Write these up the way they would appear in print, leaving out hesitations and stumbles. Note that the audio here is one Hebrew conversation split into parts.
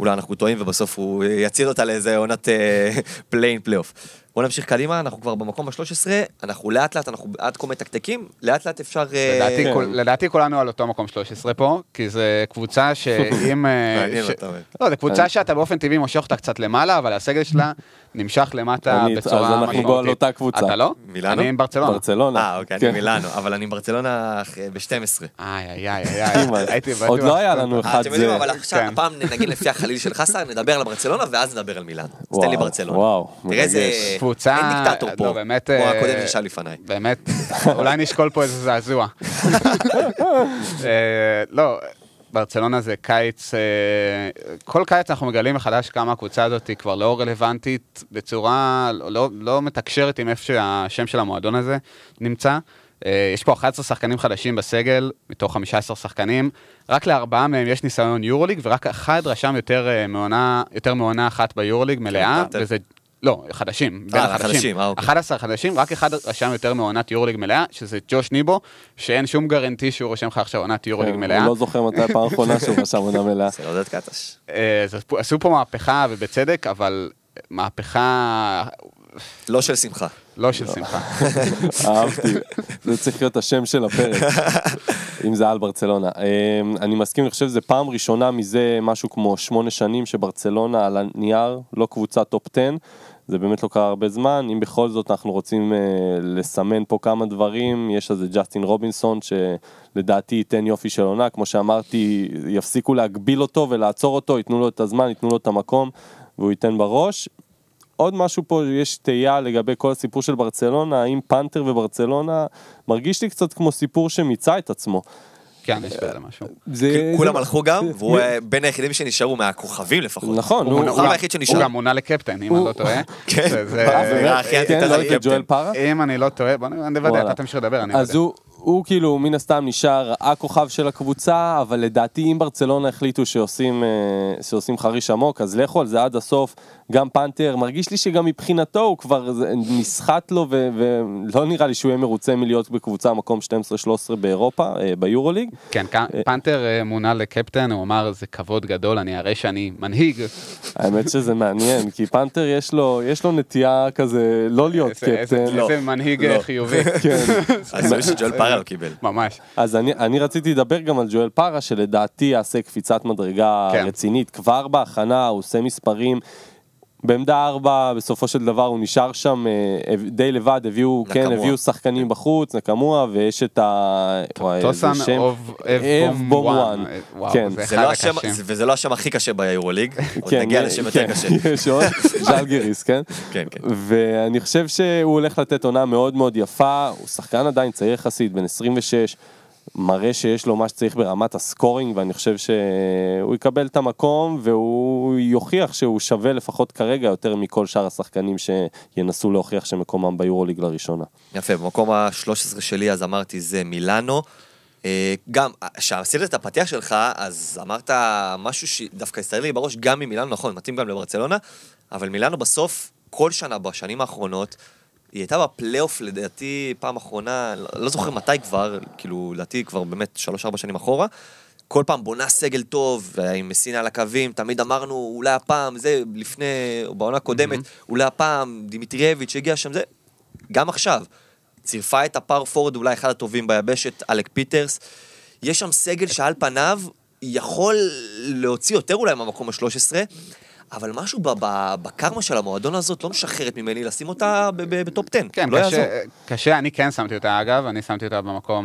אולי אנחנו טועים, ובסוף הוא יציל אותה לאיזה עונת פלייאוף. בואו נמשיך קדימה, אנחנו כבר במקום ה-13, אנחנו לאט לאט, אנחנו עד כה מתקתקים, לאט לאט אפשר... לדעתי כולנו על אותו מקום 13 פה, כי זה קבוצה שאם... לא, זה קבוצה שאתה באופן טבעי מושך אותה קצת למעלה, אבל הסגל שלה נמשך למטה בצורה משמעותית. אז אנחנו בוא על אותה קבוצה. אתה לא? מילאנו? אני עם ברצלונה. ברצלונה. אוקיי, אני מילאנו, אבל אני עם ברצלונה ב-12. עוד לא היה לנו אחד אתם יודעים, אבל עכשיו הפעם נגיד לפי החליל של חסר, נדבר על ברצלונה ואז נדבר על מילאנו. אז תן לי ברצלונה. וואו, תראה איזה... קבוצה... אין דיקטטור פה, כמו הקודם ששאל לפניי. באמת, אולי נשקול פה איזה זעזוע. לא, ברצלונה זה קיץ, כל קיץ אנחנו מגלים מחדש כמה הקבוצה הזאת היא כבר לא רלוונטית, בצורה לא מתקשרת עם איפה שהשם של המועדון הזה נמצא. יש פה 11 שחקנים חדשים בסגל, מתוך 15 שחקנים, רק לארבעה מהם יש ניסיון יורוליג, ורק אחד רשם יותר מעונה אחת ביורוליג מלאה, וזה... לא, חדשים, בין החדשים. 11 חדשים, רק אחד רשם יותר מעונת יורוליג מלאה, שזה ג'וש ניבו, שאין שום גרנטי שהוא רושם לך עכשיו עונת יורוליג מלאה. הוא לא זוכר מתי פעם האחרונה שהוא רשם עונה מלאה. זה עודד קטש. עשו פה מהפכה, ובצדק, אבל מהפכה... לא של שמחה. לא של שמחה. אהבתי. זה צריך להיות השם של הפרק, אם זה על ברצלונה. אני מסכים, אני חושב שזה פעם ראשונה מזה משהו כמו 8 שנים שברצלונה על הנייר, לא קבוצה טופ 10, זה באמת לא קרה הרבה זמן. אם בכל זאת אנחנו רוצים לסמן פה כמה דברים, יש איזה ג'סטין רובינסון שלדעתי ייתן יופי של עונה, כמו שאמרתי, יפסיקו להגביל אותו ולעצור אותו, ייתנו לו את הזמן, ייתנו לו את המקום והוא ייתן בראש. עוד משהו פה, יש תהייה לגבי כל הסיפור של ברצלונה, האם פנתר וברצלונה מרגיש לי קצת כמו סיפור שמיצה את עצמו. כן, יש בעיה למשהו. כולם הלכו גם, והוא בין היחידים שנשארו מהכוכבים לפחות. נכון. הוא היחיד שנשאר. הוא גם מונה לקפטן, אם אני לא טועה. כן, אם אני לא טועה, בוא נדבר, אתה תמשיך לדבר, אני אז הוא כאילו מן הסתם נשאר הכוכב של הקבוצה, אבל לדעתי אם ברצלונה החליטו שעושים חריש עמוק, אז לכו על זה עד הסוף. גם פנתר, מרגיש לי שגם מבחינתו הוא כבר נסחט לו, ולא נראה לי שהוא יהיה מרוצה מלהיות בקבוצה מקום 12-13 באירופה, ביורוליג. כן, פנתר מונה לקפטן, הוא אמר, זה כבוד גדול, אני הרי שאני מנהיג. האמת שזה מעניין, כי פנתר יש לו נטייה כזה לא להיות קפטן. איזה מנהיג חיובי. אז זה שג'ואל פארה לא קיבל. ממש. אז אני רציתי לדבר גם על ג'ואל פארה, שלדעתי יעשה קפיצת מדרגה רצינית, כבר בהכנה, הוא עושה מספרים, בעמדה 4, בסופו של דבר הוא נשאר שם די לבד, הביאו שחקנים בחוץ, נקמוה, ויש את טוסן אב בומואן. וזה לא השם הכי קשה ביורוליג, עוד נגיע לשם יותר קשה. יש עוד, ז'לגיריס, כן? כן. ואני חושב שהוא הולך לתת עונה מאוד מאוד יפה, הוא שחקן עדיין צעיר יחסית, בן 26, מראה שיש לו מה שצריך ברמת הסקורינג, ואני חושב שהוא יקבל את המקום, והוא יוכיח שהוא שווה לפחות כרגע יותר מכל שאר השחקנים שינסו להוכיח שמקומם ביורוליג לראשונה. יפה, במקום ה-13 שלי אז אמרתי זה מילאנו, גם, שעשית את הפתיח שלך, אז אמרת משהו שדווקא הסתכל לי בראש, גם ממילאנו, נכון, מתאים גם לברצלונה, אבל מילאנו בסוף, כל שנה בשנים האחרונות, היא הייתה בפלייאוף לדעתי פעם אחרונה, לא זוכר מתי כבר, כאילו לדעתי כבר באמת 3-4 שנים אחורה, כל פעם בונה סגל טוב, עם מסינה על הקווים, תמיד אמרנו אולי הפעם, זה לפני, או בעונה הקודמת, אולי הפעם דימיטריאביץ' הגיע שם, זה גם עכשיו, צירפה את הפאור פורד, אולי אחד הטובים ביבשת, אלק פיטרס, יש שם סגל שעל פניו יכול להוציא יותר אולי מהמקום ה-13, אבל משהו בקרמה של המועדון הזאת לא משחררת ממני לשים אותה בטופ 10. כן, קשה, אני כן שמתי אותה אגב, אני שמתי אותה במקום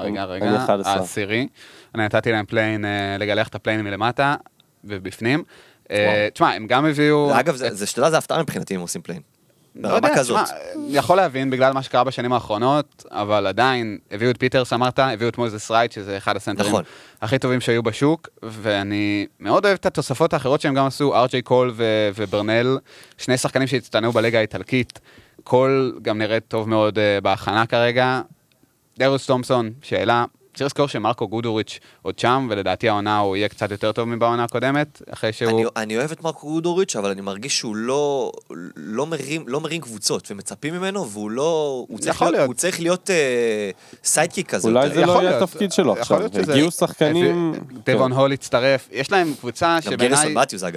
העשירי. אני נתתי להם פליין, לגלח את הפליינים מלמטה ובפנים. תשמע, הם גם הביאו... אגב, שתדע, זה הפתעה מבחינתי אם עושים פליין. לא יודע, תשמע, יכול להבין בגלל מה שקרה בשנים האחרונות, אבל עדיין הביאו את פיטרס, אמרת, הביאו את מוזס רייט, שזה אחד הסנטרים הכי טובים שהיו בשוק, ואני מאוד אוהב את התוספות האחרות שהם גם עשו, ארג'יי קול וברנל, שני שחקנים שהצטנעו בליגה האיטלקית, קול גם נראית טוב מאוד בהכנה כרגע, דרוס תומפסון, שאלה, צריך לזכור שמרקו גודוריץ' עוד שם, ולדעתי העונה הוא יהיה קצת יותר טוב מבעונה הקודמת, אחרי שהוא... אני אוהב את מרקו גודוריץ', אבל אני מרגיש שהוא לא מרים קבוצות, ומצפים ממנו, והוא לא... הוא צריך להיות סיידקיק כזה. אולי זה לא יהיה התפקיד שלו עכשיו. הגיעו שחקנים... דבון הול הצטרף, יש להם קבוצה שבעיניי...